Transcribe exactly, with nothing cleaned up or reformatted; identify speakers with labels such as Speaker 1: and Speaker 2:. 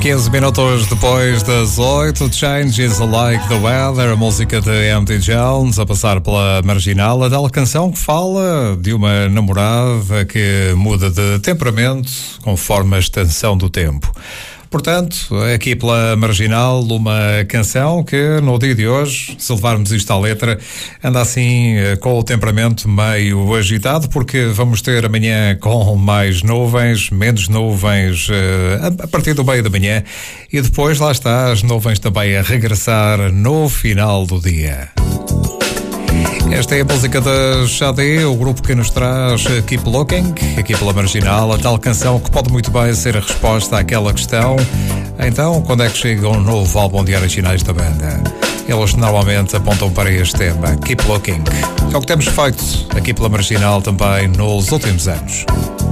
Speaker 1: quinze minutos depois das oito, Changes Like the Weather, a música de M D Jones, a passar pela Marginal, a tal canção que fala de uma namorada que muda de temperamento conforme a extensão do tempo. Portanto, aqui pela Marginal, uma canção que no dia de hoje, se levarmos isto à letra, anda assim com o temperamento meio agitado, porque vamos ter amanhã com mais nuvens, menos nuvens a partir do meio da manhã, e depois lá está, as nuvens também a regressar no final do dia. Esta é a música da Xadé, o grupo que nos traz Keep Looking, aqui pela Marginal, a tal canção que pode muito bem ser a resposta àquela questão. Então, quando é que chega um novo álbum de originais da banda? Eles normalmente apontam para este tema, Keep Looking. É o que temos feito aqui pela Marginal também nos últimos anos.